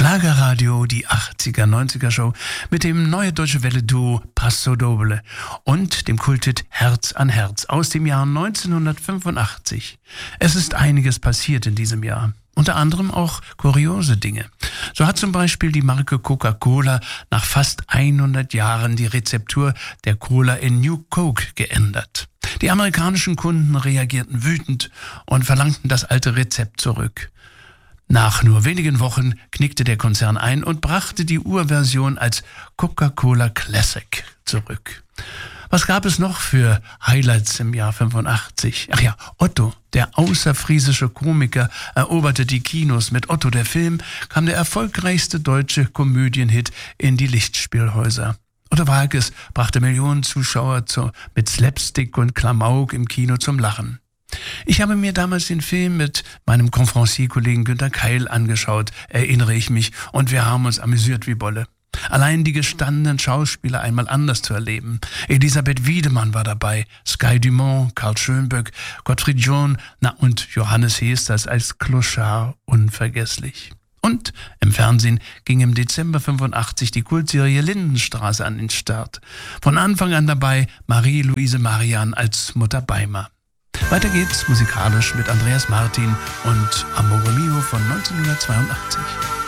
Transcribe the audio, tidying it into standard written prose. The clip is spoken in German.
Schlagerradio, die 80er, 90er Show mit dem Neue Deutsche Welle Duo Paso Doble und dem Kulthit Herz an Herz aus dem Jahr 1985. Es ist einiges passiert in diesem Jahr. Unter anderem auch kuriose Dinge. So hat zum Beispiel die Marke Coca-Cola nach fast 100 Jahren die Rezeptur der Cola in New Coke geändert. Die amerikanischen Kunden reagierten wütend und verlangten das alte Rezept zurück. Nach nur wenigen Wochen knickte der Konzern ein und brachte die Urversion als Coca-Cola Classic zurück. Was gab es noch für Highlights im Jahr 85? Ach ja, Otto, der außerfriesische Komiker, eroberte die Kinos. Mit Otto, der Film, kam der erfolgreichste deutsche Komödienhit in die Lichtspielhäuser. Otto Waalkes brachte Millionen Zuschauer mit Slapstick und Klamauk im Kino zum Lachen. Ich habe mir damals den Film mit meinem Konferencier-Kollegen Günter Keil angeschaut, erinnere ich mich, und wir haben uns amüsiert wie Bolle. Allein die gestandenen Schauspieler einmal anders zu erleben. Elisabeth Wiedemann war dabei, Sky Dumont, Karl Schönböck, Gottfried John, und Johannes Heesters als Clochard unvergesslich. Und im Fernsehen ging im Dezember 85 die Kultserie Lindenstraße an den Start. Von Anfang an dabei Marie-Louise Marian als Mutter Beimer. Weiter geht's musikalisch mit Andreas Martin und Amore Mio von 1982.